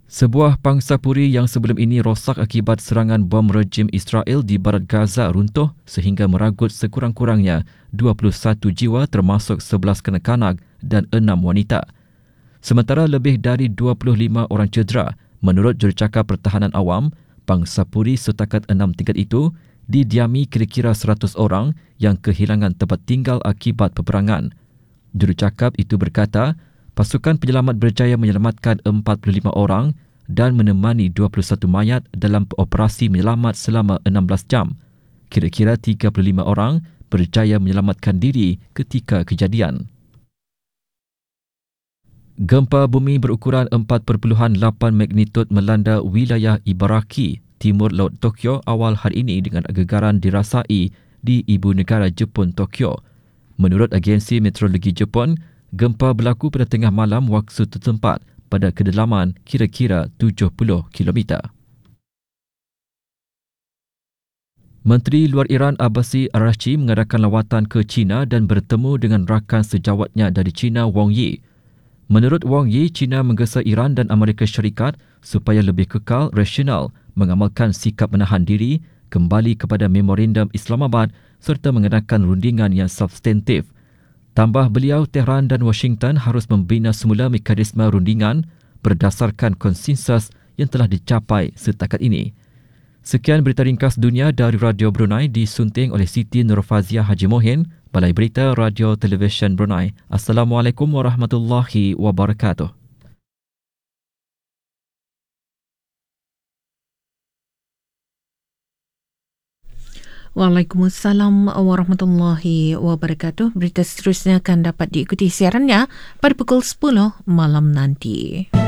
Sebuah pangsapuri yang sebelum ini rosak akibat serangan bom rejim Israel di barat Gaza runtuh sehingga meranggut sekurang-kurangnya 21 jiwa termasuk 11 kanak-kanak dan 6 wanita. Sementara lebih dari 25 orang cedera. Menurut Jurucakap Pertahanan Awam, pangsapuri setakat 6 tingkat itu didiami kira-kira 100 orang yang kehilangan tempat tinggal akibat peperangan. Jurucakap itu berkata, pasukan penyelamat berjaya menyelamatkan 45 orang dan menemani 21 mayat dalam operasi menyelamat selama 16 jam. Kira-kira 35 orang berjaya menyelamatkan diri ketika kejadian. Gempa bumi berukuran 4.8 magnitud melanda wilayah Ibaraki, timur Laut Tokyo awal hari ini dengan gegaran dirasai di ibu negara Jepun, Tokyo. Menurut agensi meteorologi Jepun, gempa berlaku pada tengah malam waktu setempat pada kedalaman kira-kira 70 km. Menteri Luar Iran Abbasi Araghchi mengadakan lawatan ke China dan bertemu dengan rakan sejawatnya dari China, Wang Yi. Menurut Wang Yi, China menggesa Iran dan Amerika Syarikat supaya lebih kekal rasional mengamalkan sikap menahan diri kembali kepada memorandum Islamabad serta mengenakan rundingan yang substantif. Tambah beliau, Tehran dan Washington harus membina semula mekanisme rundingan berdasarkan konsensus yang telah dicapai setakat ini. Sekian berita ringkas dunia dari Radio Brunei disunting oleh Siti Nurfaziah Haji Mohin, Balai Berita Radio Televisyen Brunei. Assalamualaikum warahmatullahi wabarakatuh. Waalaikumsalam warahmatullahi wabarakatuh. Berita seterusnya akan dapat diikuti siarannya pada pukul 10 malam nanti.